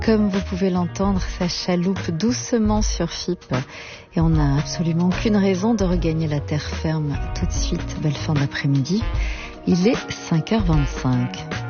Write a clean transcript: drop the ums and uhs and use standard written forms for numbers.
Comme vous pouvez l'entendre, ça chaloupe doucement sur FIP et on n'a absolument aucune raison de regagner la terre ferme tout de suite. Belle fin d'après-midi, il est 5h25.